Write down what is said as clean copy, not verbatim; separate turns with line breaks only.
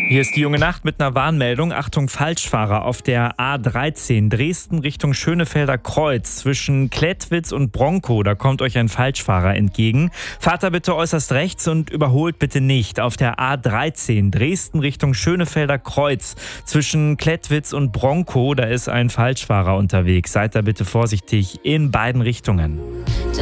Hier ist die junge Nacht mit einer Warnmeldung. Achtung, Falschfahrer auf der A13 Dresden Richtung Schönefelder Kreuz zwischen Klettwitz und Bronkow. Da kommt euch ein Falschfahrer entgegen. Fahrt da bitte äußerst rechts und überholt bitte nicht. Auf der A13 Dresden Richtung Schönefelder Kreuz zwischen Klettwitz und Bronkow. Da ist ein Falschfahrer unterwegs. Seid da bitte vorsichtig in beiden Richtungen.